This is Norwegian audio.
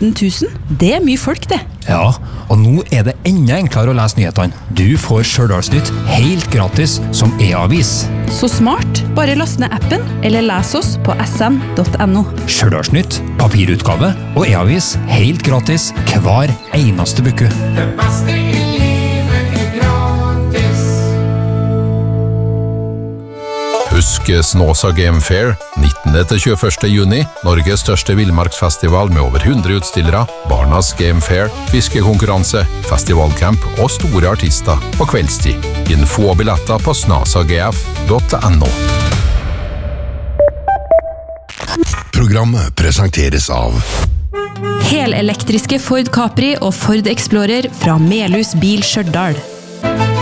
000. Det mye folk, det. Ja, og nå det enda enklere å lese nyhetene. Du får Stjørdalsnytt helt gratis som e-avis. Så smart. Bare last ned appen, eller les oss på sn.no. Stjørdalsnytt, papirutgave og e-avis helt gratis hver eneste uke. Det beste i livet gratis. Husk Snåsa Game Fair 19. til 21. juni, Norges største villmarksfestival med over 100 utstillere, Barnas Game Fair, fiskekonkurranse, festivalcamp og store artister på kveldstid. Info og billetter på snasagf.no. Programmet presenteres av Helelektriske Ford Capri og Ford Explorer fra Melhus Bil Stjørdal.